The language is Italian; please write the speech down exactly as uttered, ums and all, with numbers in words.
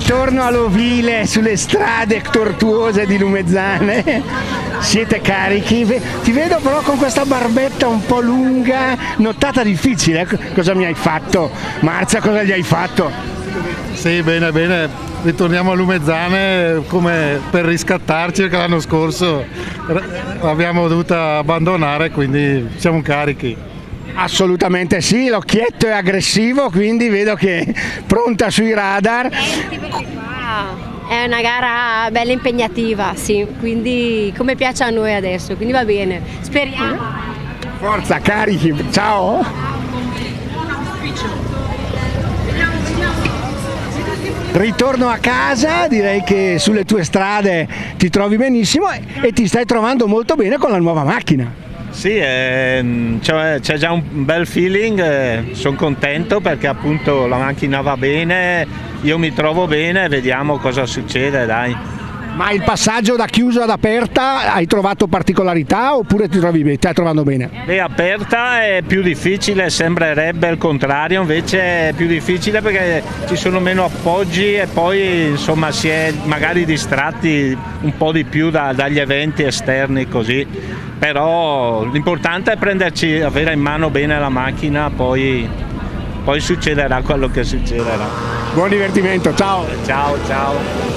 Ritorno all'ovile sulle strade tortuose di Lumezzane. Siete carichi? Ti vedo però con questa barbetta un po' lunga, nottata difficile. Cosa mi hai fatto? Marzia, cosa gli hai fatto? Sì, bene, bene. Ritorniamo a Lumezzane come per riscattarci, perché l'anno scorso l'abbiamo dovuta abbandonare, quindi siamo carichi. Assolutamente sì, l'occhietto è aggressivo, quindi vedo che è pronta sui radar. È una gara bella impegnativa, sì, quindi come piace a noi adesso, quindi va bene, speriamo. Forza, carichi, ciao! Ritorno a casa, direi che sulle tue strade ti trovi benissimo e ti stai trovando molto bene con la nuova macchina. Sì, eh, c'è già un bel feeling, eh, sono contento perché appunto la macchina va bene, io mi trovo bene, vediamo cosa succede, dai. Ma il passaggio da chiuso ad aperta hai trovato particolarità oppure ti trovi bene, stai trovando bene? Beh, aperta è più difficile, sembrerebbe il contrario, invece è più difficile perché ci sono meno appoggi e poi insomma si è magari distratti un po' di più da, dagli eventi esterni così, però l'importante è prenderci, avere in mano bene la macchina, poi, poi succederà quello che succederà. Buon divertimento, ciao! Ciao, ciao!